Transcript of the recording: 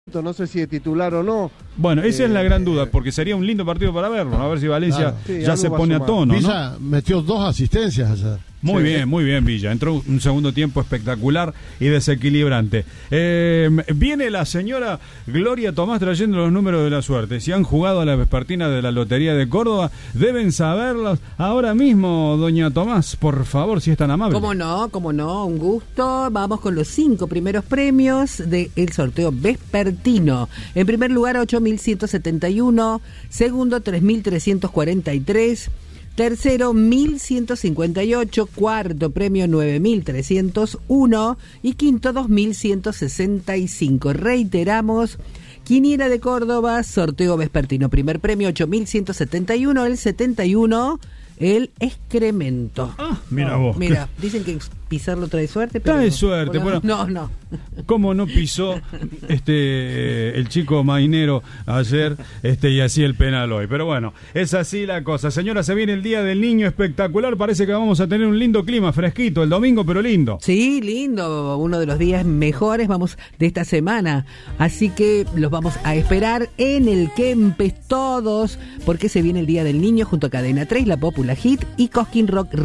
No sé si de titular o no. Bueno, esa es la gran duda, porque sería un lindo partido para verlo. A ver si Valencia ya se pone a tono, Villa, ¿no? metió 2 asistencias ayer. Muy bien Villa. Entró un segundo tiempo espectacular y desequilibrante. Viene la señora Gloria Tomás trayendo los números de la suerte. Si han jugado a la vespertina de la Lotería de Córdoba, deben saberlos ahora mismo, doña Tomás, por favor, si es tan amable. Cómo no, un gusto. Vamos con los 5 primeros premios del sorteo vespertino. En primer lugar, 8.171. Segundo, 3.343. Tercero, 1.158, cuarto premio 9.301 y quinto 2.165. Reiteramos, Quiniela de Córdoba, sorteo vespertino. Primer premio 8.171, el 71, el excremento. Mira vos. Mira, dicen que pisarlo trae suerte, pero trae suerte, bueno. No. ¿Cómo no pisó el chico mainero ayer y así el penal hoy? Pero bueno, es así la cosa. Señora, se viene el Día del Niño espectacular. Parece que vamos a tener un lindo clima, fresquito el domingo, pero lindo. Sí, lindo. Uno de los días mejores de esta semana. Así que los vamos a esperar en el Kempes todos, porque se viene el Día del Niño junto a Cadena 3, La Popular Hit y Cosquín Rock